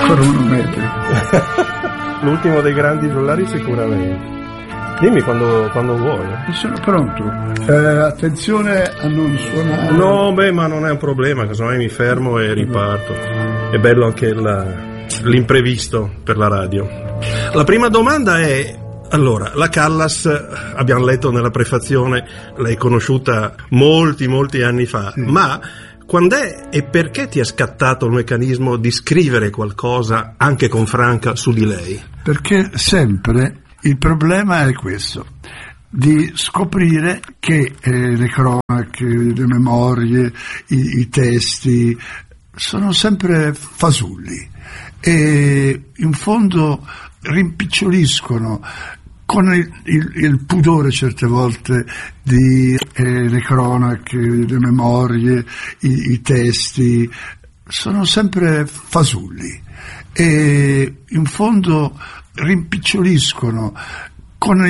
ancora 1 metro. L'ultimo dei grandi giullari sicuramente. Dimmi quando vuoi. Sono pronto. Attenzione a non suonare. No, ma non è un problema, casomai mi fermo e riparto. È bello anche l'imprevisto per la radio. La prima domanda è: allora, la Callas, abbiamo letto nella prefazione, l'hai conosciuta molti anni fa, sì. Ma quand'è e perché ti è scattato il meccanismo di scrivere qualcosa anche con Franca su di lei? Perché sempre il problema è questo, di scoprire che le cronache, le memorie, i testi sono sempre fasulli e in fondo rimpiccioliscono con il pudore certe volte di le cronache, le memorie, i testi sono sempre fasulli e in fondo rimpiccioliscono con